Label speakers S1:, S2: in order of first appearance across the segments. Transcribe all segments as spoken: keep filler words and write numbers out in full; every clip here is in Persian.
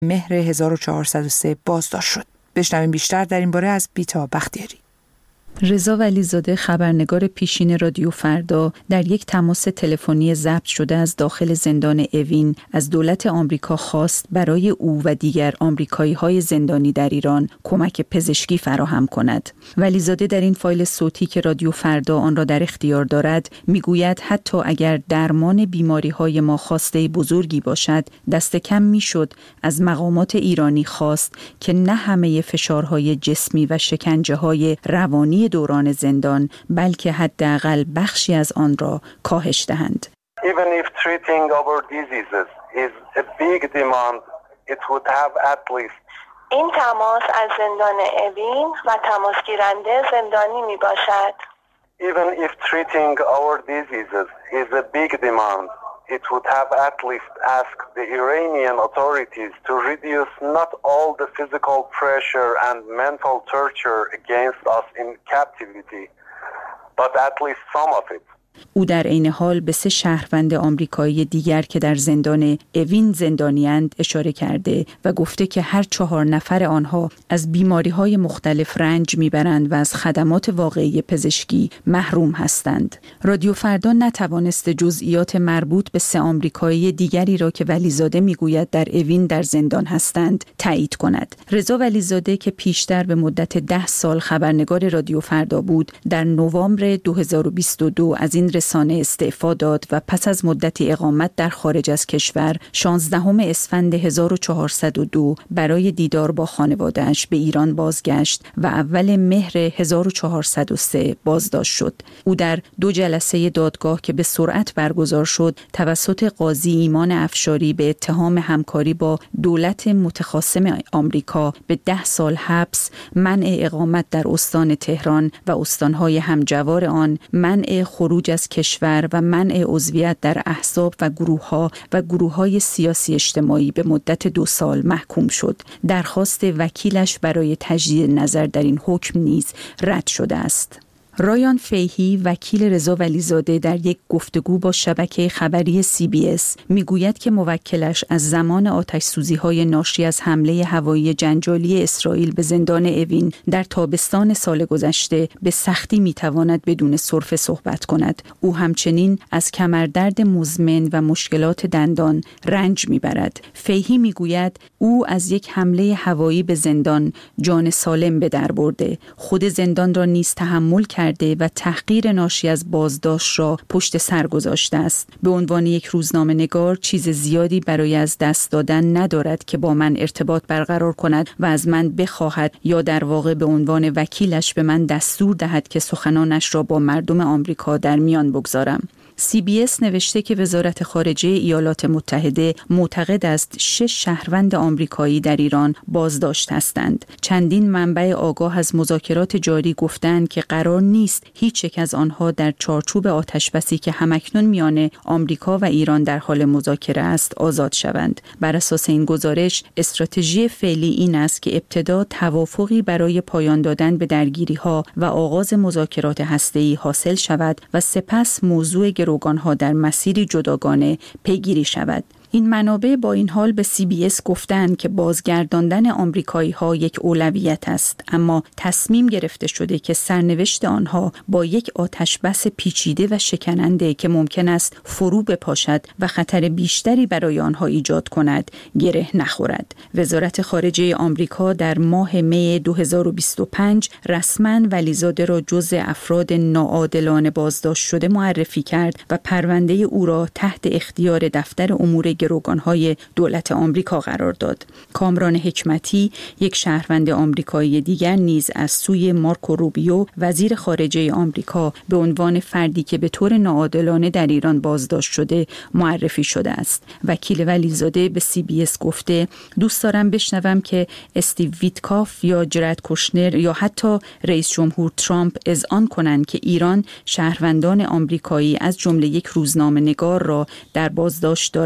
S1: مهر هزار و چهارصد و سه بازداشت شد. بشنویم بیشتر در این باره از بیتا بختیاری.
S2: رضا ولیزاده، خبرنگار پیشین رادیو فردا، در یک تماس تلفنی ضبط شده از داخل زندان اوین از دولت آمریکا خواست برای او و دیگر آمریکایی‌های زندانی در ایران کمک پزشکی فراهم کند. ولیزاده در این فایل صوتی که رادیو فردا آن را در اختیار دارد میگوید حتی اگر درمان بیماری‌های ما خواسته بزرگی باشد، دست کم میشد از مقامات ایرانی خواست که نه همه فشارهای جسمی و شکنجه‌های روانی دوران زندان بلکه حداقل بخشی از آن را کاهش دهند.
S3: Even if treating our diseases is a big demand, it would have at least.
S4: این تماس از زندان اوین و تماس گیرنده زندانی می باشد.
S3: Even if treating our diseases is a big demand, it would have at least asked the Iranian authorities to reduce not all the physical pressure and mental torture against us in captivity, but at least some of it.
S2: او در عین حال به سه شهروند آمریکایی دیگر که در زندان اوین زندانی‌اند اشاره کرده و گفته که هر چهار نفر آنها از بیماری‌های مختلف رنج می‌برند و از خدمات واقعی پزشکی محروم هستند. رادیو فردا نتوانست جزئیات مربوط به سه آمریکایی دیگری را که ولیزاده می‌گوید در اوین در زندان هستند تایید کند. رضا ولیزاده که پیشتر به مدت ده سال خبرنگار رادیو فردا بود، در نوامبر دو هزار و بیست و دو از این رسانه استعفا داد و پس از مدتی اقامت در خارج از کشور شانزدهم اسفند هزار و چهارصد و دو برای دیدار با خانواده‌اش به ایران بازگشت و اول مهر هزار و چهارصد و سه بازداشت شد. او در دو جلسه دادگاه که به سرعت برگزار شد توسط قاضی ایمان افشاری به اتهام همکاری با دولت متخاصم آمریکا به ده سال حبس، منع اقامت در استان تهران و استانهای همجوار آن، منع خروج از کشور و منع عضویت در احزاب و گروه‌ها و گروه‌های سیاسی اجتماعی به مدت دو سال محکوم شد. درخواست وکیلش برای تجدید نظر در این حکم نیز رد شده است. رایان فیهی، وکیل رضا ولیزاده، در یک گفتگو با شبکه خبری سی بی اس میگوید که موکلش از زمان آتش‌سوزی‌های ناشی از حمله هوایی جنجالی اسرائیل به زندان اوین در تابستان سال گذشته به سختی میتواند بدون سرفه صحبت کند. او همچنین از کمردرد مزمن و مشکلات دندان رنج میبرد. فیهی میگوید او از یک حمله هوایی به زندان جان سالم به در برده، خود زندان را نیز تحمل کرده و تحقیر ناشی از بازداشت را پشت سر گذاشته است. به عنوان یک روزنامه نگار چیز زیادی برای از دست دادن ندارد که با من ارتباط برقرار کند و از من بخواهد یا در واقع به عنوان وکیلش به من دستور دهد که سخنانش را با مردم آمریکا در میان بگذارم. سی بی اس نوشته که وزارت خارجه ایالات متحده معتقد است شش شهروند آمریکایی در ایران بازداشت هستند. چندین منبع آگاه از مذاکرات جاری گفتند که قرار نیست هیچ یک از آنها در چارچوب آتشبسی که همکنون میان آمریکا و ایران در حال مذاکره است آزاد شوند. بر اساس این گزارش استراتژی فعلی این است که ابتدا توافقی برای پایان دادن به درگیری‌ها و آغاز مذاکرات هسته‌ای حاصل شود و سپس موضوع گروگان‌ها در مسیری جداگانه پیگیری شود. این منابع با این حال به سی بی اس گفتند که بازگرداندن آمریکایی‌ها یک اولویت است، اما تصمیم گرفته شده که سرنوشت آنها با یک آتشبس پیچیده و شکننده که ممکن است فرو بپاشد و خطر بیشتری برای آنها ایجاد کند گره نخورد. وزارت خارجه آمریکا در ماه می دو هزار و بیست و پنج رسما ولیزاده را جزو افراد ناعادلانه بازداشت شده معرفی کرد و پرونده او را تحت اختیار دفتر امور گروگان‌های دولت آمریکا قرار داد. کامران حکمتی، یک شهروند آمریکایی دیگر، نیز از سوی مارکو روبیو، وزیر خارجه آمریکا، به عنوان فردی که به طور ناعادلانه در ایران بازداشت شده معرفی شده است. وکیل ولیزاده به سی بی اس گفته دوست دارم بشنوم که استیو ویتکاف یا جرد کوشنر یا حتی رئیس جمهور ترامپ اذعان کنند که ایران شهروندان آمریکایی از جمله یک روزنامه نگار را در بازداشت دارد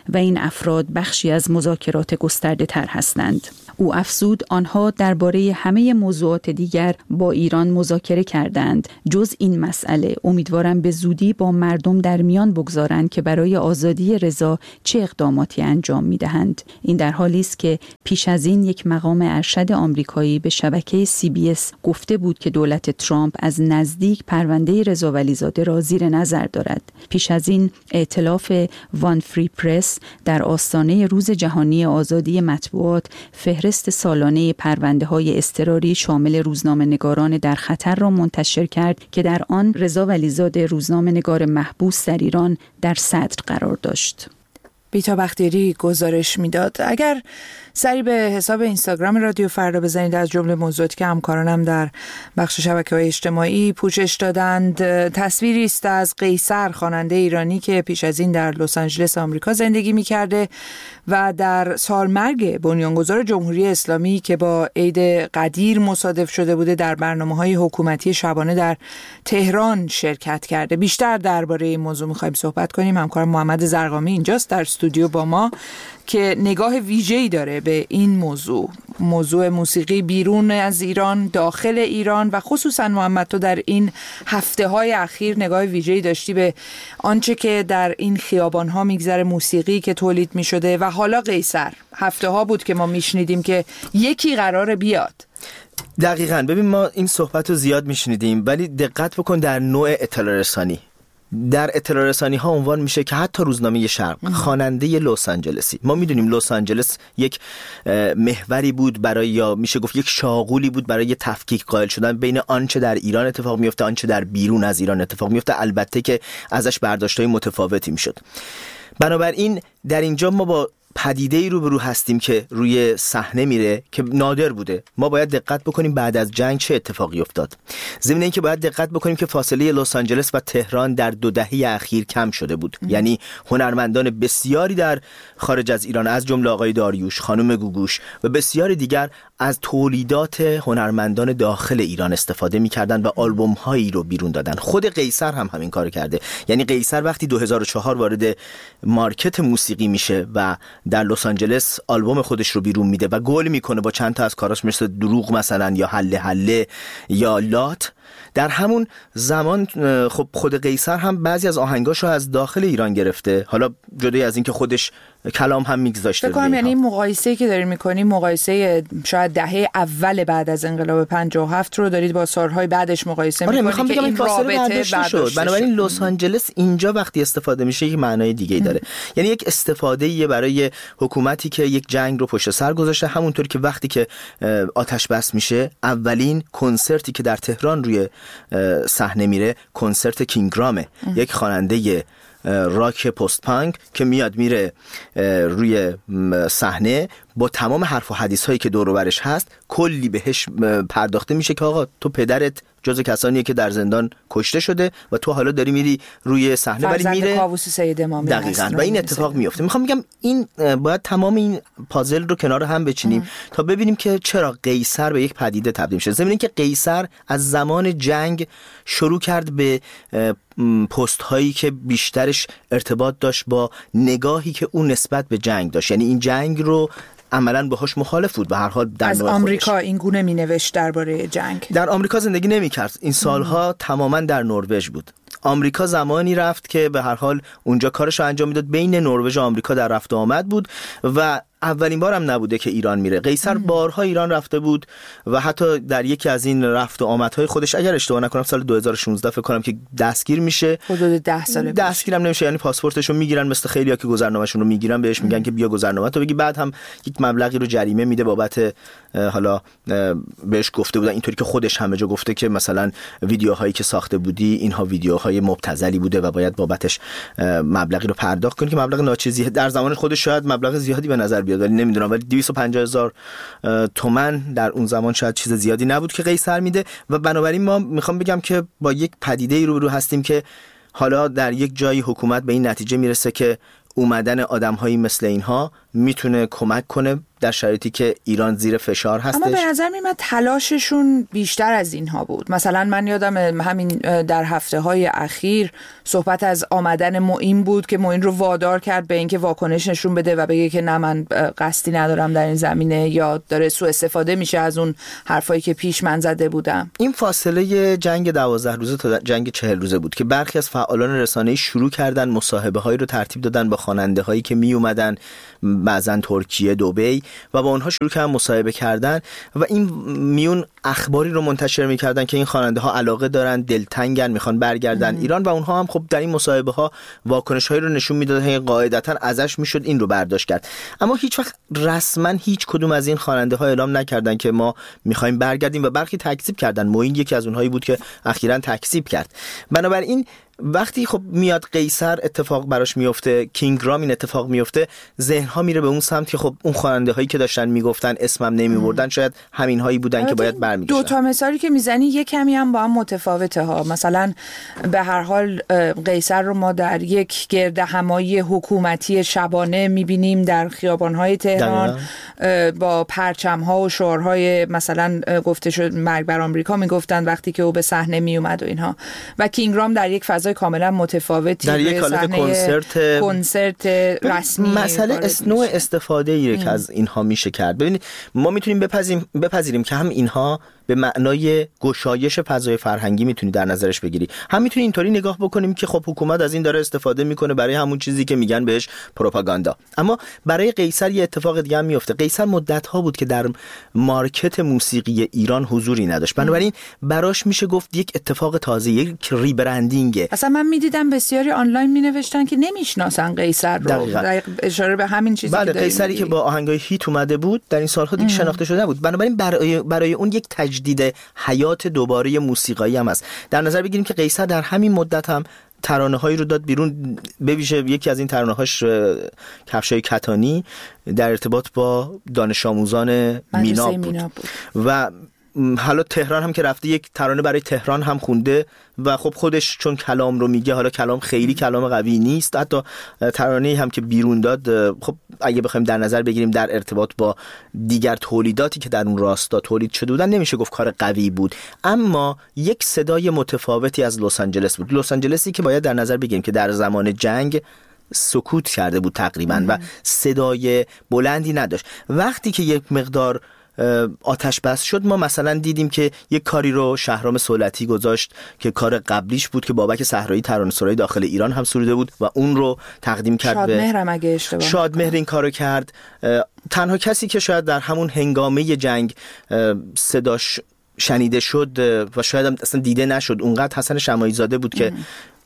S2: و این افراد بخشی از مذاکرات گسترده تر هستند. او افزود آنها درباره همه موضوعات دیگر با ایران مذاکره کردند. جز این مسئله امیدوارم به زودی با مردم در میان بگذارند که برای آزادی رضا چه اقداماتی انجام می‌دهند. این در حالی است که پیش از این یک مقام ارشد آمریکایی به شبکه سی بی اس گفته بود که دولت ترامپ از نزدیک پرونده رضا ولیزاده را زیر نظر دارد. پیش از این ائتلاف وان فری پرس در آستانه روز جهانی آزادی مطبوعات فهرست سالانه پرونده‌های اضطراری شامل روزنامه‌نگاران در خطر را منتشر کرد که در آن رضا ولیزاده روزنامه‌نگار محبوس در ایران در صدر قرار داشت.
S1: بیتا بختیاری گزارش میداد. اگر سری به حساب اینستاگرام رادیو فردا بزنید، از جمله موضوعاتی که همکارانم در بخش شبکه‌های اجتماعی پوشش دادند، تصویری است از قیصر، خواننده ایرانی که پیش از این در لس آنجلس آمریکا زندگی می‌کرده و در سالمرگ بنیانگذار جمهوری اسلامی که با عید قدیر مصادف شده بوده در برنامه‌های حکومتی شبانه در تهران شرکت کرده. بیشتر درباره این موضوع می‌خوایم صحبت کنیم. همکارم محمد زرقامی اینجاست در استودیو با ما که نگاه ویژه‌ای داره به این موضوع، موضوع موسیقی بیرون از ایران، داخل ایران و خصوصا محمد تو در این هفته‌های اخیر نگاه ویژه‌ای داشتی به آنچه که در این خیابان‌ها میگذره، موسیقی که تولید می‌شده و حالا قیصر. هفته‌ها بود که ما میشنیدیم که یکی قراره بیاد.
S5: دقیقاً. ببین ما این صحبت رو زیاد میشنیدیم، ولی دقت بکن در نوع اطلاع رسانی. در اطلاع رسانی ها عنوان میشه که حتی روزنامه شرق، خواننده لس آنجلسی، ما میدونیم لس آنجلس یک محوری بود برای، یا میشه گفت یک شاغولی بود برای تفکیک قائل شدن بین آنچه در ایران اتفاق میفته، آنچه در بیرون از ایران اتفاق میفته، البته که ازش برداشت‌های متفاوتی میشد. بنابراین در اینجا ما با پدیده‌ای روبرو هستیم که روی صحنه میره که نادر بوده. ما باید دقت بکنیم بعد از جنگ چه اتفاقی افتاد. ضمن اینکه باید دقت بکنیم که فاصله لس آنجلس و تهران در دو دهه اخیر کم شده بود. یعنی هنرمندان بسیاری در خارج از ایران، از جمله آقای داریوش، خانم گوگوش و بسیاری دیگر، از تولیدات هنرمندان داخل ایران استفاده می‌کردند و آلبوم‌هایی رو بیرون دادن. خود قیصر هم همین کارو کرده. یعنی قیصر وقتی دو هزار و چهار وارد مارکت موسیقی میشه و در لس آنجلس آلبوم خودش رو بیرون میده و گل میکنه با چند تا از کاراش مثل دروغ مثلا یا حله حله یا لات، در همون زمان خب خود قیصر هم بعضی از آهنگاشو از داخل ایران گرفته، حالا جدای از این که خودش کلام هم میگذاشته.
S1: فکر کنم یعنی این مقایسه‌ای که داریم می‌کنیم مقایسه شاید دهه اول بعد از انقلاب پنجاه و هفت رو دارید با سالهای بعدش مقایسه
S5: آره
S1: می‌کنید که این رابطه
S5: شد. بنابراین لس آنجلس اینجا وقتی استفاده میشه یک معنای دیگه‌ای داره. یعنی یک استفاده‌ای برای حکومتی که یک جنگ رو پشت سر گذاشته، همونطور که وقتی که آتش بس میشه اولین کنسرتی که در تهران روی صحنه میره کنسرت کینگرامه، یک خواننده راک پست پانک که میاد میره روی صحنه با تمام حرف و حدیث هایی که دور و برش هست، کلی بهش پرداخته میشه که آقا تو پدرت جز کسانیه که در زندان کشته شده و تو حالا داری میری روی صحنه، ولی میره
S1: کاووس سید امامی.
S5: دقیقاً. و این اتفاق میفته. میخوام بگم این باید تمام این پازل رو کنار هم بچینیم ام. تا ببینیم که چرا قیصر به یک پدیده تبدیل شد. ضمن اینکه قیصر از زمان جنگ شروع کرد به پست هایی که بیشترش ارتباط داشت با نگاهی که اون نسبت به جنگ داشت، یعنی این جنگ رو عملاً باهاش مخالف بود. به هر حال در
S1: از آمریکا این گونه مینوشت درباره جنگ.
S5: در آمریکا زندگی نمی‌کرد. این سالها تماماً در نروژ بود. آمریکا زمانی رفت که به هر حال اونجا کارش رو انجام میداد، بین نروژ و آمریکا در رفت و آمد بود و اولین بارم نبوده که ایران میره. قیصر بارها ایران رفته بود و حتی در یکی از این رفت و آمدهای خودش اگر اشتباه نکنم سال دو هزار و شانزده فکر کنم که دستگیر میشه،
S1: حدود ده ساله
S5: دستگیرم نمیشه، یعنی پاسپورتشو میگیرن، مثل خیلیا که گذرنامه‌شون رو میگیرن بهش میگن که بیا گذرنامه‌تو بگی، بعد هم یک مبلغی رو جریمه میده بابت، حالا بهش گفته بودن اینطوری که خودش همه جا گفته که مثلا ویدیوهایی که ساخته بودی اینها ویدیوهای مبتذلی بوده و باید بابتش مبلغی رو پرداخت کنی که مبلغ ناچیزی در زمان خودش شاید مبلغ زیادی به نظر بیاد ولی نمیدونم، ولی دویست و پنجاه هزار تومان در اون زمان شاید چیز زیادی نبود که قیصر میده. و بنابراین ما میخوام بگم که با یک پدیده‌ای روبرو هستیم که حالا در یک جایی حکومت به این نتیجه میرسه که اومدن آدم‌هایی مثل اینها میتونه کمک کنه در شرایطی که ایران زیر فشار هستش.
S1: اما به نظر میاد تلاششون بیشتر از اینها بود. مثلا من یادم همین در هفته های اخیر صحبت از آمدن معین بود که معین رو وادار کرد به اینکه واکنش نشون بده و بگه که نه من قصدی ندارم در این زمینه، یا داره سوء استفاده میشه از اون حرفایی که پیش من زده بودم.
S5: این فاصله جنگ دوازده روزه تا جنگ چهل روزه بود که برخی از فعالان رسانه‌ای شروع کردن مصاحبه هایی رو ترتیب دادن با خواننده هایی که می اومدن بعضن ترکیه، دبی، و با اونها شروع کردن مصاحبه کردن و این میون اخباری رو منتشر میکردن که این خواننده ها علاقه دارن، دلتنگن، میخوان برگردن ام. ایران، و اونها هم خب در این مصاحبه ها واکنش هایی رو نشون میدادن که قاعدتا ازش میشد این رو برداشت کرد. اما هیچ وقت رسما هیچ کدوم از این خواننده ها اعلام نکردن که ما میخوایم برگردیم و برخی تکذیب کردن. معین یکی از اونهایی بود که اخیراً تکذیب کرد. بنابراین وقتی خب میاد قیصر اتفاق براش میفته، کینگ رام این اتفاق میفته، ذهن‌ها میره به اون سمت که خب اون خواننده هایی که داشتن میگفتن اسمم نمیبردن شاید همین هایی بودن که باید برمیگشتن.
S1: دو تا مثالی که میزنی یک کمی هم با هم متفاوته ها. مثلا به هر حال قیصر رو ما در یک گرد همایی حکومتی شبانه میبینیم در خیابان‌های تهران با پرچم‌ها و شعارهای مثلا گفته شد مرگ بر آمریکا میگفتن وقتی که او به صحنه میومد و اینها، و کینگ رام در یک فضای کاملا متفاوتی
S5: در یک حالت کنسرت
S1: کنسرت رسمی.
S5: مسئله نوع استفاده ایه که از اینها میشه کرد. ببینید ما میتونیم بپذیریم بپذیریم که هم اینها به معنای گشایش فضای فرهنگی میتونی در نظرش بگیری، هم میتونی اینطوری نگاه بکنیم که خب حکومت از این داره استفاده میکنه برای همون چیزی که میگن بهش پروپاگاندا. اما برای قیصر یه اتفاق دیگه هم میفته. قیصر مدت ها بود که در مارکت موسیقی ایران حضوری نداشت، بنابراین براش میشه گفت یک اتفاق تازه، یک ریبرندینگ.
S1: اصلا من میدیدم بسیاری آنلاین مینوشتن که نمیشناسن قیصر رو، دقیقاً اشاره به همین چیزی
S5: بله،
S1: که
S5: قیصری که با آهنگای هیت اومده بود در این سالها دیگه شناخته شده بود. بنابراین برای برای اون یک تجدید حیات دوباره موسیقایی هم است. در نظر بگیریم که قیصر در همین مدت هم ترانه‌هایی رو داد بیرون، به ویژه یکی از این ترانه‌هاش کفشای کتانی در ارتباط با دانش آموزان میناب بود. بود و حالا تهران هم که رفته یک ترانه برای تهران هم خونده و خب خودش چون کلام رو میگه، حالا کلام خیلی کلام قوی نیست، حتی ترانه‌ای هم که بیرون داد خب اگه بخوایم در نظر بگیریم در ارتباط با دیگر تولیداتی که در اون راستا تولید شده بودن نمیشه گفت کار قوی بود، اما یک صدای متفاوتی از لس آنجلس بود. لس آنجلسی که باید در نظر بگیریم که در زمان جنگ سکوت کرده بود تقریبا و صدای بلندی نداشت. وقتی که یک مقدار آتش بس شد ما مثلا دیدیم که یک کاری رو شهرام صولتی گذاشت که کار قبلیش بود که بابک صحرایی ترانه‌سرای داخل ایران هم سروده بود و اون رو تقدیم کرد به
S1: شادمهر. هم اگه اشتباه
S5: شادمهر این کارو کرد. تنها کسی که شاید در همون هنگامه جنگ صداش شنیده شد و شاید هم اصلا دیده نشد اونقدر حسن شماعی زاده بود که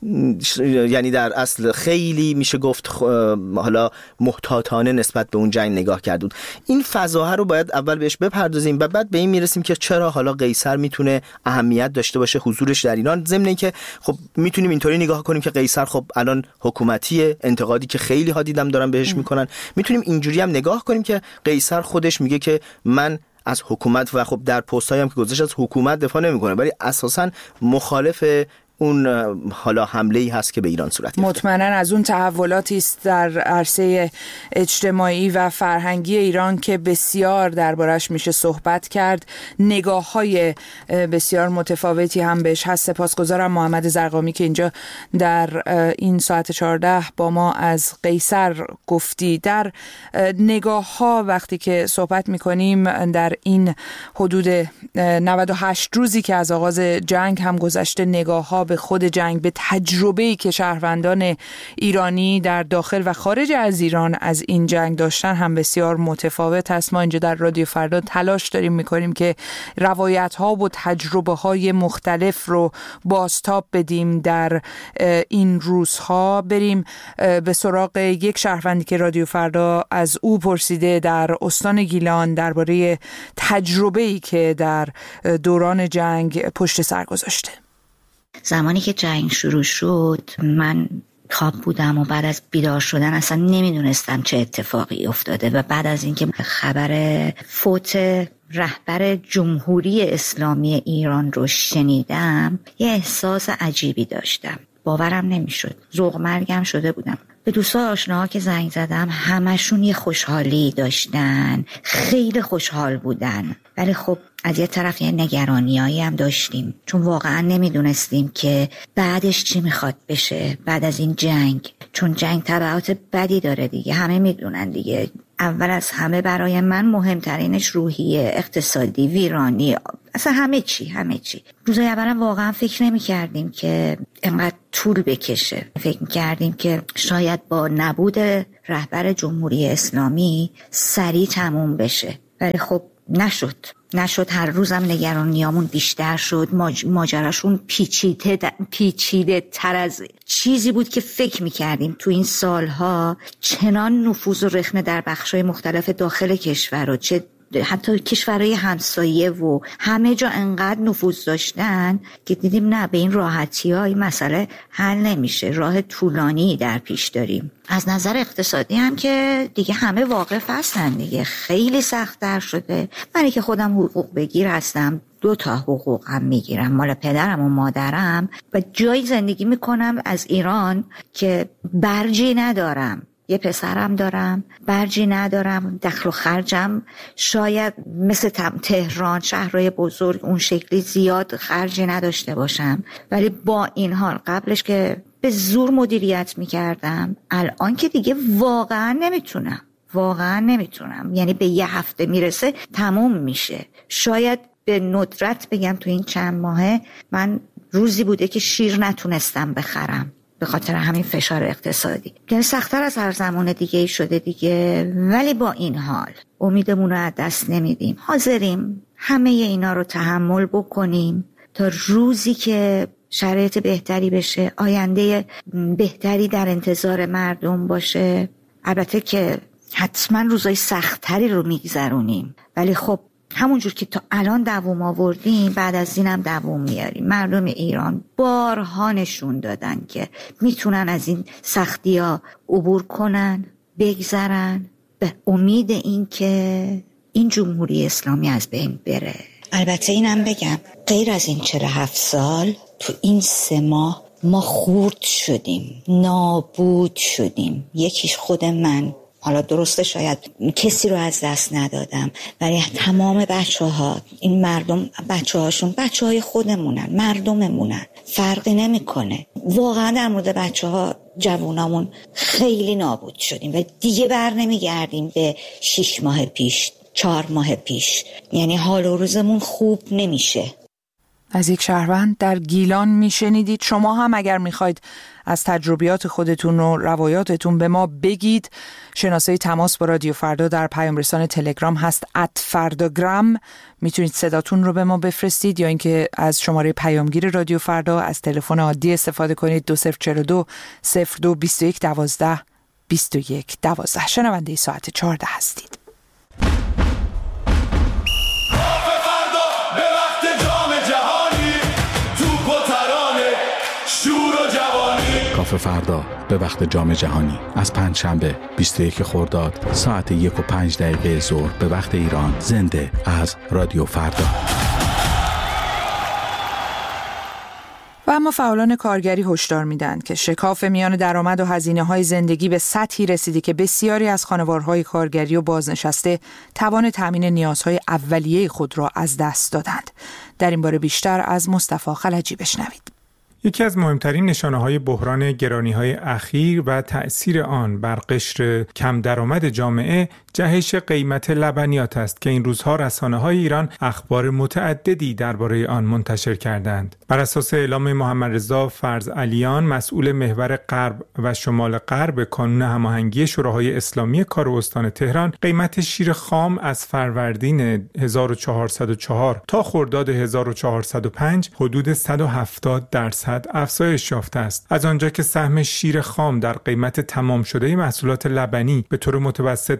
S5: یعنی در اصل خیلی میشه گفت حالا محتاطانه نسبت به اون جنگ نگاه کرد بود. این فضاها رو باید اول بهش بپردازیم و بعد به این میرسیم که چرا حالا قیصر میتونه اهمیت داشته باشه حضورش در ایران. ضمن اینکه خب میتونیم اینطوری نگاه کنیم که قیصر خب الان حکومتیه، انتقادی که خیلی ها دیدم دارن بهش میکنن، میتونیم اینجوری هم نگاه کنیم که قیصر خودش میگه که من از حکومت و خب در پستایی هم که گذاشت از حکومت دفاع نمیکنه، ولی اساساً مخالف اون حالا حمله‌ای هست که به ایران صورت گرفته.
S1: مطمئناً از اون تحولاتی است در عرصه اجتماعی و فرهنگی ایران که بسیار دربارش میشه صحبت کرد. نگاه‌های بسیار متفاوتی هم بهش هست. سپاسگزارم محمد زرقامی که اینجا در این ساعت چهارده با ما از قیصر گفتی. در نگاه‌ها وقتی که صحبت می‌کنیم در این حدود نود و هشت روزی که از آغاز جنگ هم گذشته، نگاه‌ها به خود جنگ، به تجربه‌ای که شهروندان ایرانی در داخل و خارج از ایران از این جنگ داشتن هم بسیار متفاوت است. ما اینجا در رادیو فردا تلاش داریم می‌کنیم که روایت‌ها و تجربه‌های مختلف رو بازتاب بدیم در این روزها. بریم به سراغ یک شهروندی که رادیو فردا از او پرسیده در استان گیلان درباره تجربه‌ای که در دوران جنگ پشت سر گذاشته.
S6: زمانی که جنگ شروع شد من خواب بودم و بعد از بیدار شدن اصلا نمیدونستم چه اتفاقی افتاده و بعد از اینکه خبر فوت رهبر جمهوری اسلامی ایران رو شنیدم یه احساس عجیبی داشتم، باورم نمیشد، ذوق مرگم شده بودم. به دوستا آشناها که زنگ زدم همشون یه خوشحالی داشتن، خیلی خوشحال بودن، ولی خب از یه طرف یه نگرانیایی هم داشتیم، چون واقعا نمیدونستیم که بعدش چی میخواد بشه بعد از این جنگ، چون جنگ تبعات بدی داره دیگه، همه میدونن دیگه. اول از همه برای من مهمترینش روحیه، اقتصادی، ویرانی، اصلا همه چی همه چی. روزای اولا واقعا فکر نمی کردیم که اینقدر طول بکشه، فکر می کردیم که شاید با نبود رهبر جمهوری اسلامی سریع تموم بشه، ولی خب نشد نشد هر روزم نگرانیامون بیشتر شد. ماج... ماجراشون پیچیده د... پیچیده تر از چیزی بود که فکر میکردیم. تو این سالها چنان نفوذ و رخنه در بخشای مختلف داخل کشور و چه حتی کشورهای همسایه و همه جا انقدر نفوذ داشتن که دیدیم نه، به این راحتی ها این مسئله حل نمیشه، راه طولانی در پیش داریم. از نظر اقتصادی هم که دیگه همه واقف هستن دیگه، خیلی سخت در شده. من که خودم حقوق بگیر هستم، دو تا حقوق هم میگیرم، مال پدرم و مادرم، و جایی زندگی میکنم از ایران که برجی ندارم. یه پسرم دارم، برجی ندارم، دخل و خرجم شاید مثل تهران شهرهای بزرگ اون شکلی زیاد خرجی نداشته باشم، ولی با این حال قبلش که به زور مدیریت میکردم، الان که دیگه واقعا نمیتونم واقعا نمیتونم یعنی به یه هفته میرسه تموم میشه. شاید به ندرت بگم تو این چند ماهه من روزی بوده که شیر نتونستم بخرم به خاطر همین فشار اقتصادی. یعنی سخت‌تر از هر زمان دیگه ای شده دیگه، ولی با این حال امیدمون رو از دست نمیدیم، حاضریم همه اینا رو تحمل بکنیم تا روزی که شرایط بهتری بشه، آینده بهتری در انتظار مردم باشه. البته که حتما روزای سخت‌تری رو میگذرونیم، ولی خب همونجور که تا الان دوام آوردیم بعد از اینم دوام میاریم. مردم ایران بارها نشون دادن که میتونن از این سختی ها عبور کنن، بگذرن، به امید این که این جمهوری اسلامی از بین بره. البته اینم بگم غیر از این چهل و هفت سال تو این سه ماه ما خورد شدیم، نابود شدیم. یکیش خود من، حالا درسته شاید کسی رو از دست ندادم، ولی تمام بچه ها، این مردم بچه هاشون بچه های خودمونن، مردممونن، فرقی نمی کنه. واقعا در مورد بچه ها جوونامون خیلی نابود شدیم و دیگه بر نمی گردیم به شش ماه پیش، چهار ماه پیش. یعنی حال و روزمون خوب نمیشه.
S1: از یک شهروند در گیلان میشنیدید. شما هم اگر میخواید از تجربیات خودتون و روایاتتون به ما بگید، شناسه تماس با رادیو فردا در پیام رسان تلگرام هست ات فرداگرام. میتونید صداتون رو به ما بفرستید یا اینکه از شماره پیامگیر رادیو فردا از تلفن عادی استفاده کنید. دو صفر چهار دو صفر دو بیست و یک دوازده بیست و یک دوازده. شنونده ساعت چهارده هستید.
S7: کافه فردا به وقت جام جهانی از پنجشنبه بیست و یک خرداد ساعت یک و پنج دقیقه ظهر به وقت ایران، زنده از رادیو فردا.
S1: و اما فعالان کارگری هشدار میدن که شکاف میان درآمد و هزینه‌های زندگی به سطحی رسیده که بسیاری از خانوارهای کارگری و بازنشسته توان تامین نیازهای اولیه خود را از دست دادند. در این باره بیشتر از مصطفی خلجی بشنوید.
S8: یکی از مهمترین نشانه‌های بحران گرانی‌های اخیر و تأثیر آن بر قشر کم درآمد جامعه جهش قیمت لبنیات است که این روزها رسانه‌های ایران اخبار متعددی درباره آن منتشر کردند. بر اساس اعلام محمد رضا فرزعلیان، مسئول محور غرب و شمال غرب کانون هماهنگی شوراهای اسلامی کار استان تهران، قیمت شیر خام از فروردین هزار و چهارصد و چهار تا خرداد هزار و چهارصد و پنج حدود صد و هفتاد درصد افزایش یافته است. از آنجا که سهم شیر خام در قیمت تمام شده محصولات لبنی به طور متوسط هفتاد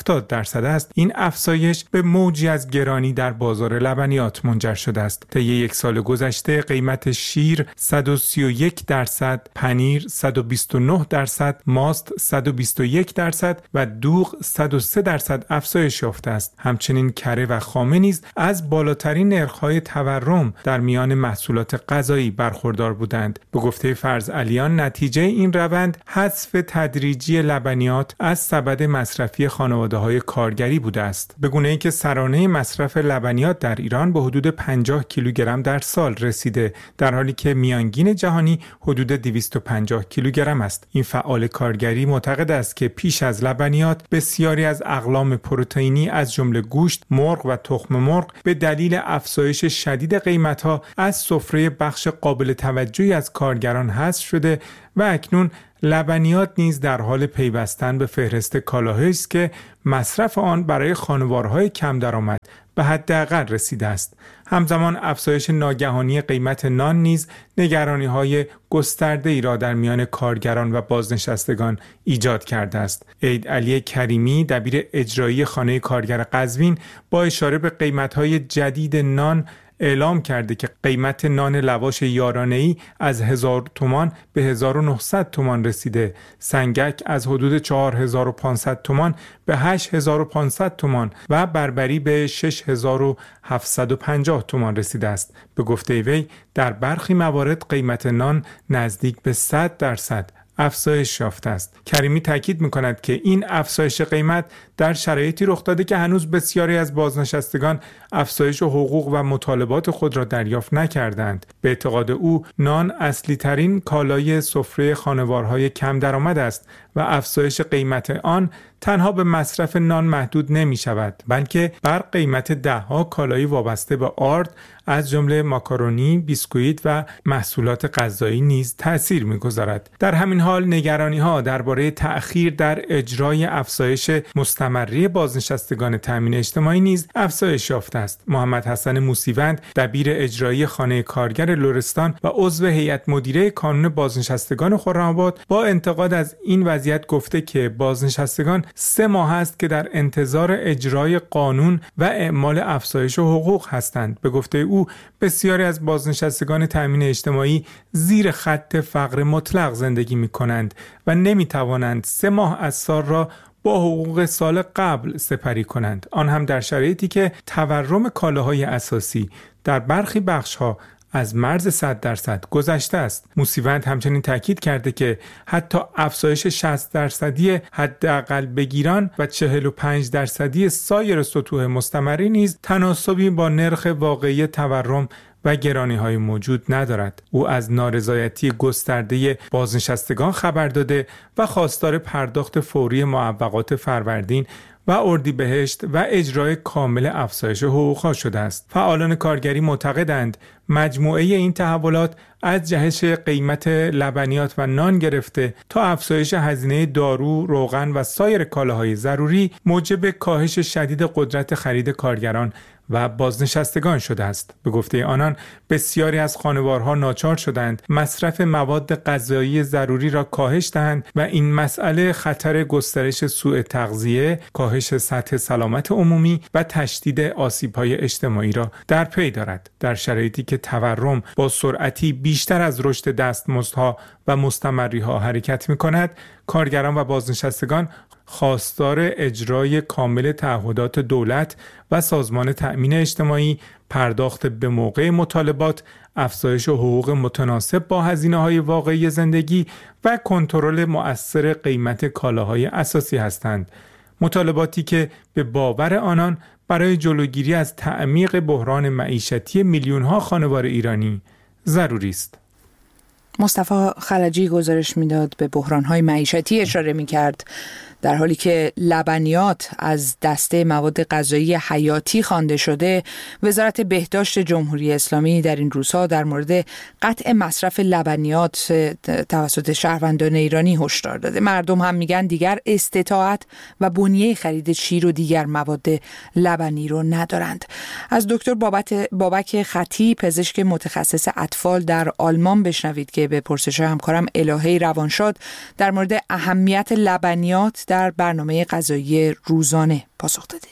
S8: هفتاد درصد است، این افزایش به موجی از گرانی در بازار لبنیات منجر شده است. طی یک سال گذشته قیمت شیر صد و سی و یک درصد، پنیر صد و بیست و نه درصد، ماست صد و بیست و یک درصد و دوغ صد و سه درصد افزایش یافته است. همچنین کره و خامه نیز از بالاترین نرخ‌های تورم در میان محصولات غذایی برخوردار بودند. به گفته فرض علیان، نتیجه این روند حذف تدریجی لبنیات از سبد مصرفی خانواده‌های کارگری بوده است، به گونه‌ای که سرانه مصرف لبنیات در ایران به حدود پنجاه کیلوگرم در سال رسیده، در حالی که میانگین جهانی حدود دویست و پنجاه کیلوگرم است. این فعال کارگری معتقد است که پیش از لبنیات بسیاری از اقلام پروتئینی از جمله گوشت، مرغ و تخم مرغ به دلیل افزایش شدید قیمت‌ها از سفره بخش قابل توجهی از کارگران حذف شده و اکنون لبنیات نیز در حال پیوستن به فهرست کالاهایی است که مصرف آن برای خانوارهای کم درآمد به حداقل رسیده است. همزمان افزایش ناگهانی قیمت نان نیز نگرانی‌های گسترده‌ای را در میان کارگران و بازنشستگان ایجاد کرده است. عید علی کریمی، دبیر اجرایی خانه کارگر قزوین، با اشاره به قیمت‌های جدید نان اعلام کرده که قیمت نان لواش یارانه‌ای از هزار تومان به هزار و نهصد تومان رسیده، سنگک از حدود چهار هزار و پانصد تومان به هشت هزار و پانصد تومان و بربری به شش هزار و هفتصد و پنجاه تومان رسیده است. به گفته وی در برخی موارد قیمت نان نزدیک به صد درصد افزایش یافته است. کریمی تاکید می‌کند که این افزایش قیمت در شرایطی رخ داده که هنوز بسیاری از بازنشستگان افزایش حقوق و مطالبات خود را دریافت نکردند. به اعتقاد او نان اصلی ترین کالای سفره خانوارهای کم درآمد است و افزایش قیمت آن تنها به مصرف نان محدود نمی شود، بلکه بر قیمت ده‌ها کالای وابسته به آرد از جمله ماکارونی، بیسکویت و محصولات غذایی نیز تأثیر می‌گذارد. در همین حال نگرانی‌ها درباره تأخیر در اجرای افزایش مستمری بازنشستگان تامین اجتماعی نیز افزایش یافته است. محمد حسن موسیوند، دبیر اجرایی خانه کارگر لرستان و عضو هیئت مدیره کانون بازنشستگان خرم‌آباد، با انتقاد از این وضعیت گفته که بازنشستگان سه ماه است که در انتظار اجرای قانون و اعمال افزایش حقوق هستند. به گفته او بسیاری از بازنشستگان تامین اجتماعی زیر خط فقر مطلق زندگی می کنند و نمی توانند سه ماه از سال را با حقوق سال قبل سپری کنند، آن هم در شرایطی که تورم کالاهای اساسی در برخی بخش‌ها از مرز صد درصد گذشته است. موسیوند همچنین تاکید کرده که حتی افزایش شصت درصدی حداقل بگیران و چهل و پنج درصدی سایر سطوح مستمری نیز تناسبی با نرخ واقعی تورم و گرانی‌های موجود ندارد. او از نارضایتی گسترده بازنشستگان خبر داده و خواستار پرداخت فوری معوقات فروردین و اردیبهشت و اجرای کامل افزایش حقوق‌ها شده است. فعالان کارگری معتقدند مجموعه این تحولات از جهش قیمت لبنیات و نان گرفته تا افزایش هزینه دارو، روغن و سایر کالاهای ضروری موجب کاهش شدید قدرت خرید کارگران و بازنشستگان شده است. به گفته آنان بسیاری از خانوارها ناچار شدند مصرف مواد غذایی ضروری را کاهش دهند و این مسئله خطر گسترش سوء تغذیه، کاهش سطح سلامت عمومی و تشدید آسیب‌های اجتماعی را در پی دارد. در شرایطی که تورم با سرعتی بیشتر از رشد دستمزدها و مستمری‌ها حرکت می‌کند، کارگران و بازنشستگان خواستار اجرای کامل تعهدات دولت و سازمان تأمین اجتماعی، پرداخت به موقع مطالبات، افزایش حقوق متناسب با هزینه‌های واقعی زندگی و کنترل مؤثر قیمت کالاهای اساسی هستند. مطالباتی که به باور آنان برای جلوگیری از تعمیق بحران معیشتی میلیون‌ها خانوار ایرانی ضروری است.
S1: مصطفی خلجی گزارش میداد، به بحران‌های معیشتی اشاره می‌کرد، در حالی که لبنیات از دسته مواد غذایی حیاتی خوانده شده. وزارت بهداشت جمهوری اسلامی در این روزها در مورد قطع مصرف لبنیات توسط شهروندان ایرانی هشدار داده. مردم هم میگن دیگر استطاعت و بنیه خرید شیر و دیگر مواد لبنی رو ندارند. از دکتر بابک خطی، پزشک متخصص اطفال در آلمان بشنوید که به پرسش همکارم الهه روانشاد در مورد اهمیت لبنیات در برنامه غذایی روزانه پاسخ داده.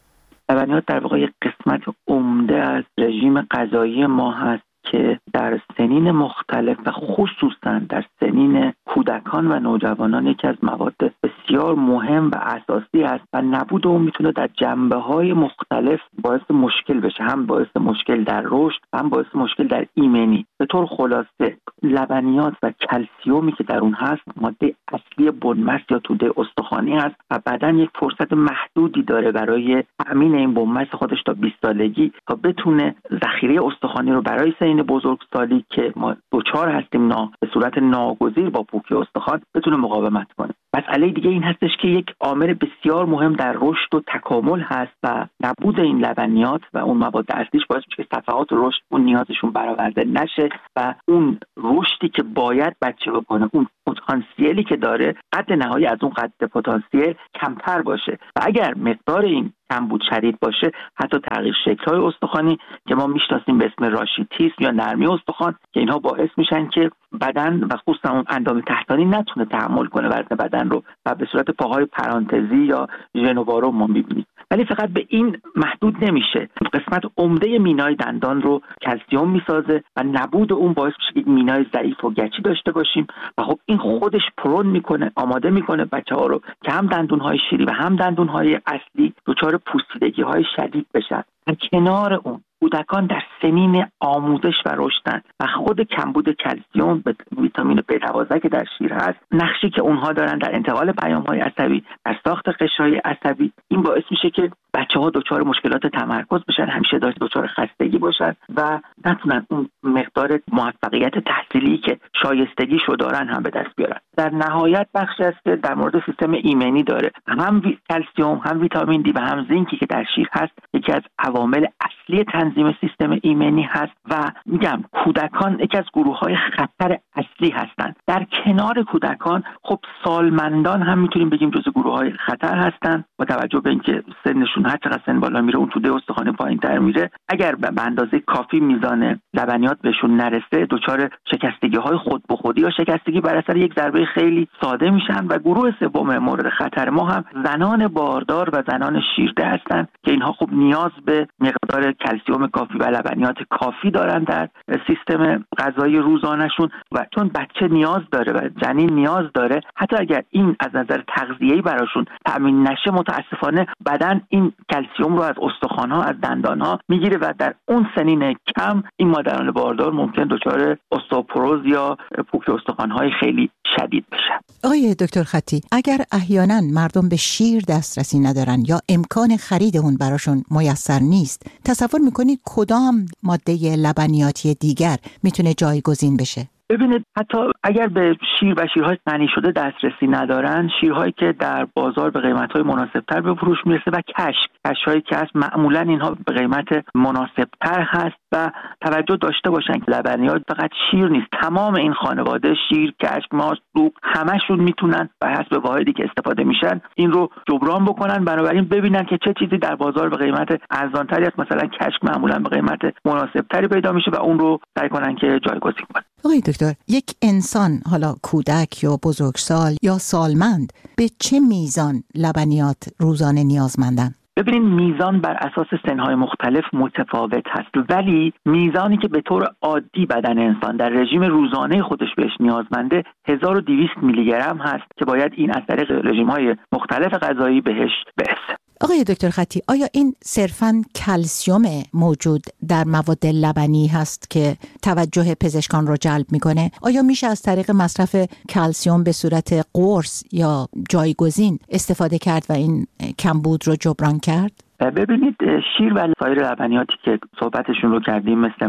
S9: لبنیات در واقع یک قسمت عمده از رژیم غذایی ما هست که در سنین مختلف و خصوصا در سنین کودکان و نوجوانان یکی از مواد بسیار مهم و اساسی است و نبود اون میتونه در جنبه‌های مختلف باعث مشکل بشه، هم باعث مشکل در رشد، هم باعث مشکل در ایمنی. به طور خلاصه لبنیات و کلسیومی که در اون هست ماده اصلی بنمست یا توده استخوانی هست و بدن یک فرصت محدودی داره برای تأمین این بنمست خودش تا بیست سالگی تا بتونه ذخیره استخوانی رو برای سنین بزرگسالی که ما دوچار هستیم نا به صورت ناگزیر با پوکی استخوان بتونه مقاومت کنه. مسئله دیگه این هستش که یک عامل بسیار مهم در رشد و تکامل هست و نبود این لبنیات و اون مواد اصلیش باعث میشه که صفحات رشد اون نیازشون برآورده نشه و اون رشدی که باید بچه بکنه، اون پتانسیلی که داره، قد نهایی از اون قد پتانسیل کمتر باشه و اگر مقدار این کمبود شدید باشه حتی تغییر شکل‌های استخوانی که ما میشناسیم به اسم راشیتیسم یا نرمی استخوان که اینها باعث میشن که بدن و خصوصا اون اندام تحتانی نتونه تحمل کنه وزن بدن رو و به صورت پاهای پرانتزی یا ژنووارو ما میبینیم. ولی فقط به این محدود نمیشه. قسمت عمده مینای دندان رو کلسیوم میسازه و نبود اون باعث میشه که مینای ضعیف و گچی داشته باشیم و خب این خودش پرون میکنه، آماده میکنه بچه‌ها رو که هم دندون‌های شیری و هم دندون‌های اصلی دچار پوسیدگی‌های شدید بشن. در کنار اون کودکان در سنین آموزش و رشدن و خود کمبود کلسیوم به ویتامین بی دوازده که در شیر هست، نقشی که اونها دارن در انتقال پیام‌های عصبی، در ساخت قشرهای عصبی، این باعث میشه که بچه‌ها دچار مشکلات تمرکز بشن، همیشه دچار خستگی باشن و نتونن اون مقدار موفقیت تحصیلی که شایستگیشو دارن هم به دست بیارن. در نهایت بخشی است که در مورد سیستم ایمنی داره. هم کلسیوم، هم ویتامین دی و هم زینکی که در شیر هست یکی از عوامل اصلی تنظیم سیستم ایمنی هست و میگم کودکان یکی از گروه‌های خطر اصلی هستند. در کنار کودکان خب سالمندان هم میتونیم بگیم جزو گروه‌های خطر هستند با توجه به اینکه سنشون هر چقدر سن بالا میره اون توده استخوان پایین‌تر میره. اگر به اندازه کافی میزان لبنیات بهشون نرسه دچار شکستگی‌های خود به خودی یا شکستگی بر اثر یک ضربه خیلی ساده میشن و گروه سوم مورد خطر ما هم زنان باردار و زنان شیرده هستند که اینها خب نیاز به مقدار کلسیوم کافی و لبنیات کافی دارن در سیستم غذایی روزانه‌شون و چون بچه نیاز داره و جنین نیاز داره حتی اگر این از نظر تغذیه‌ای براشون تأمین نشه متاسفانه بدن این کلسیوم رو از استخوان‌ها از دندان‌ها میگیره و در اون سنین کم این مادران باردار ممکن دچار استئوپروز یا پوکی استخوان‌های خیلی شدید بشن.
S10: آقای دکتر خطی، اگر احیانا مردم به شیر دسترسی ندارن یا امکان خرید اون براشون میسر نیست، تصور میکنید کدام ماده لبنیاتی دیگر میتونه جایگزین بشه؟
S9: ببینید حتی اگر به شیر و شیرهای غنی شده دسترسی ندارن، شیرهایی که در بازار به قیمت‌های مناسب‌تر به فروش میرسه و کشک کشک‌هایی که هست معمولاً اینها به قیمت مناسب‌تر هست و توجه داشته باشن که لبنیات فقط شیر نیست، تمام این خانواده شیر، کشک، ماست، دوغ همشون میتونن و حسب واحدی که استفاده میشن این رو جبران بکنن. بنابراین ببینن که چه چیزی در بازار به قیمت ارزان‌تری است، مثلا کشک معمولاً به قیمت مناسب‌تری پیدا میشه و اون رو سعی کنن که جایگزین کنن.
S10: آقای دکتر، یک انسان حالا کودک یا بزرگسال یا سالمند به چه میزان لبنیات روزانه نیازمندن؟
S9: ببینید میزان بر اساس سنهای مختلف متفاوت هست ولی میزانی که به طور عادی بدن انسان در رژیم روزانه خودش بهش نیازمنده هزار و دویست میلی گرم هست که باید این از طریق رژیم‌های مختلف غذایی بهش برسه.
S10: آقای دکتر خطی، آیا این صرفاً کلسیوم موجود در مواد لبنی هست که توجه پزشکان رو جلب میکنه؟ آیا میشه از طریق مصرف کلسیوم به صورت قرص یا جایگزین استفاده کرد و این کمبود رو جبران کرد؟
S9: ببینید شیر و سایر لبنیاتی که صحبتشون رو کردیم مثل ماست،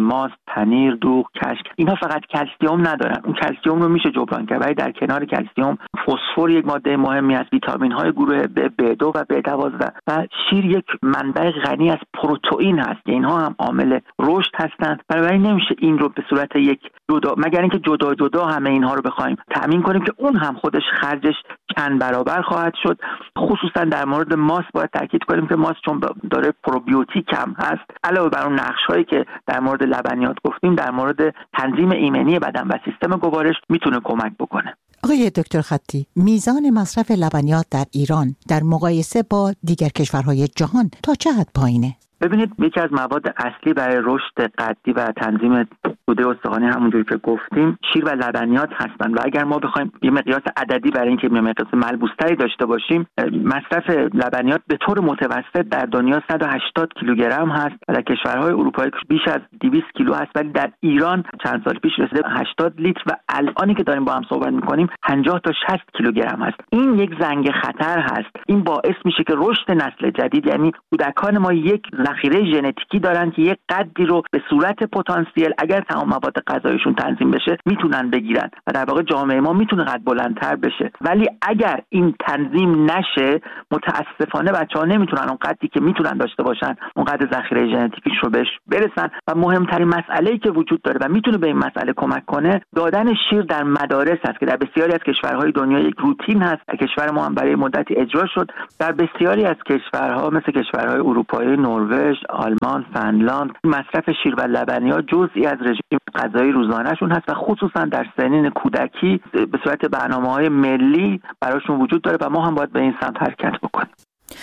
S9: پنیر، دوغ، کشک، اینها فقط کلسیم ندارن. اون کلسیم رو میشه جبران کرد، ولی در کنار کلسیم فسفر یک ماده مهمی است، ویتامین های گروه بی دو و بی دوازده و شیر یک منبع غنی از پروتئین هست که اینها هم عامل رشد هستند. بنابراین نمیشه این رو به صورت یک جدا، مگر اینکه جدا جدا همه اینها رو بخوایم تامین کنیم که اون هم خودش خرجش چند برابر خواهد شد. خصوصا در مورد ماست باید تاکید کنیم که ماست چون داره پروبیوتیک هم هست، علاوه بر اون نقش‌هایی که در مورد لبنیات گفتیم، در مورد تنظیم ایمنی بدن و سیستم گوارش میتونه کمک بکنه.
S10: آقای دکتر خطی، میزان مصرف لبنیات در ایران در مقایسه با دیگر کشورهای جهان تا چه حد پایینه؟
S9: ببینید، یکی از مواد اصلی برای رشد قدی و تنظیم توده استخوانی همونجوری که گفتیم شیر و لبنیات هستند و اگر ما بخوایم یه مقیاس عددی برای اینکه یه مقیاس ملموس‌تری داشته باشیم، مصرف لبنیات به طور متوسط در دنیا صد و هشتاد کیلوگرم هست و در کشورهای اروپایی بیش از دویست کیلو هست، ولی در ایران چند سال پیش رسیده هشتاد لیتر و الانی که داریم با هم صحبت می‌کنیم پنجاه تا شصت کیلوگرم هست. این یک زنگ خطر هست. این باعث میشه که رشد نسل جدید، یعنی کودکان ما یک ذخیره ژنتیکی دارن که یک قدری رو به صورت پتانسیل اگر تمام مواد غذایشون تنظیم بشه میتونن بگیرن و در واقع جامعه ما میتونه قد بلندتر بشه. ولی اگر این تنظیم نشه، متاسفانه بچه‌ها نمیتونن اون قدری که میتونن داشته باشن، اون قد ذخیره ژنتیکیش رو بهش برسن. و مهمترین مسئله‌ای که وجود داره و میتونه به این مسئله کمک کنه، دادن شیر در مدارس است که در بسیاری از کشورهای دنیا یک روتین هست. در کشور ما هم برای مدتی اجرا شد. در بسیاری از کشورها مثل کشورهای اروپایی، نروژ، آلمان، فنلاند، مصرف شیر و لبنیات جزئی از رژیم غذایی روزانه‌شون هست و خصوصا در سنین کودکی به صورت برنامه‌های ملی براشون وجود داره و ما هم باید به این سمت حرکت بکنیم.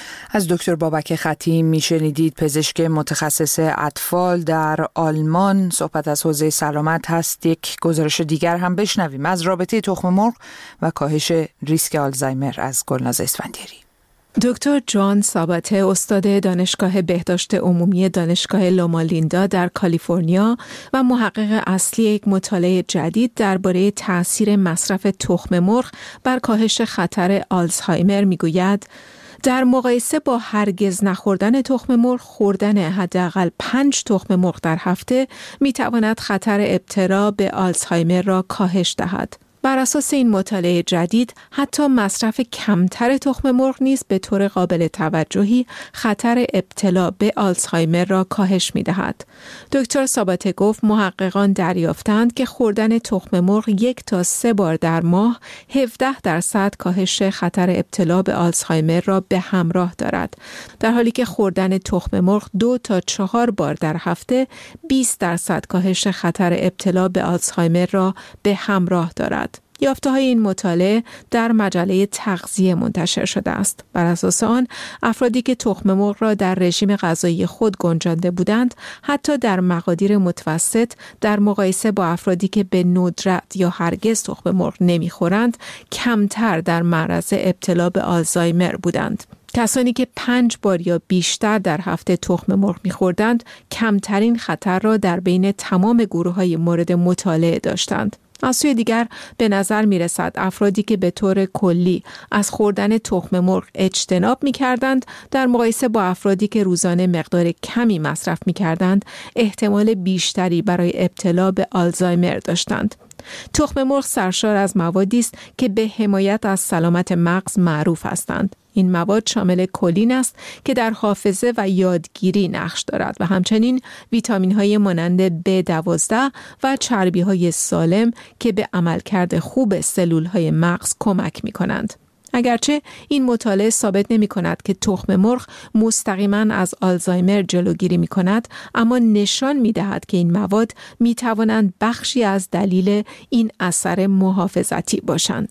S1: از دکتر بابک خطی میشنیدید، پزشک متخصص اطفال در آلمان. صحبت از حوزه سلامت هست. یک گزارش دیگر هم بشنویم از رابطه تخم مرغ و کاهش ریسک آلزایمر از گلناز اسفندیاری.
S11: دکتر جان ساباته، استاد دانشگاه بهداشت عمومی دانشگاه لوما لیندا در کالیفرنیا و محقق اصلی یک مطالعه جدید درباره تأثیر مصرف تخم مرغ بر کاهش خطر آلزایمر میگوید در مقایسه با هرگز نخوردن تخم مرغ، خوردن حداقل پنج تخم مرغ در هفته میتواند خطر ابتلا به آلزایمر را کاهش دهد. بر اساس این مطالعه جدید، حتی مصرف کمتر تخم مرغ نیز به طور قابل توجهی خطر ابتلا به آلزایمر را کاهش می‌دهد. دکتر ساباته گفت محققان دریافتند که خوردن تخم مرغ یک تا سه بار در ماه هفده درصد کاهش خطر ابتلا به آلزایمر را به همراه دارد، در حالی که خوردن تخم مرغ دو تا چهار بار در هفته بیست درصد کاهش خطر ابتلا به آلزایمر را به همراه دارد. یافته‌های این مطالعه در مجله تغذیه منتشر شده است. بر اساس آن، افرادی که تخم مرغ را در رژیم غذایی خود گنجانده بودند، حتی در مقادیر متوسط در مقایسه با افرادی که به ندرت یا هرگز تخم مرغ نمی‌خورند، کمتر در معرض ابتلا به آلزایمر بودند. کسانی که پنج بار یا بیشتر در هفته تخم مرغ می‌خوردند، کمترین خطر را در بین تمام گروه‌های مورد مطالعه داشتند. از سوی دیگر به نظر می رسد افرادی که به طور کلی از خوردن تخم مرغ اجتناب می کردند در مقایسه با افرادی که روزانه مقدار کمی مصرف می کردند احتمال بیشتری برای ابتلا به آلزایمر داشتند. تخم مرغ سرشار از موادی است که به حمایت از سلامت مغز معروف هستند. این مواد شامل کلین است که در حافظه و یادگیری نقش دارد و همچنین ویتامین‌های مانند بی دوازده و چربی‌های سالم که به عملکرد خوب سلول‌های مغز کمک می‌کنند. اگرچه این مطالعه ثابت نمی‌کند که تخم مرغ مستقیما از آلزایمر جلوگیری می‌کند، اما نشان می‌دهد که این مواد می‌توانند بخشی از دلیل این اثر محافظتی باشند.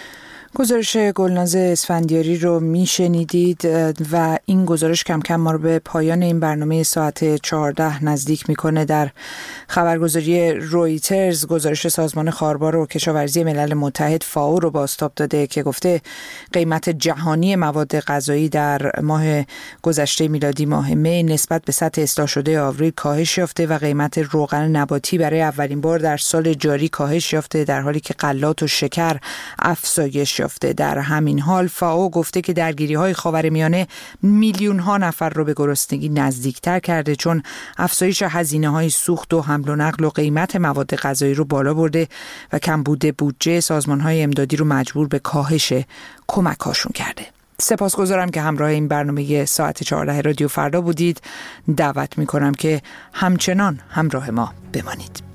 S1: گزارش گلناز اسفندیاری رو میشنیدید و این گزارش کم کم ما رو به پایان این برنامه ساعت چهارده نزدیک میکنه. در خبرگزاری رویترز گزارش سازمان خاربار و کشاورزی ملل متحد فاو رو بازتاب داده که گفته قیمت جهانی مواد غذایی در ماه گذشته میلادی ماه می نسبت به سطح اصلاح شده آوریل کاهش یافته و قیمت روغن نباتی برای اولین بار در سال جاری کاهش یافته، در حالی که غلات و شکر افزایش یافته. در همین حال فاو گفته که درگیری‌های خاورمیانه میلیون‌ها نفر رو به گرسنگی نزدیکتر کرده، چون افزایش هزینه‌های سوخت و حمل و نقل و قیمت مواد غذایی رو بالا برده و کمبود بودجه سازمان‌های امدادی رو مجبور به کاهش کمک‌هاشون کرده. سپاسگزارم که همراه این برنامه ساعت چهارده رادیو فردا بودید. دعوت می‌کنم که همچنان همراه ما بمانید.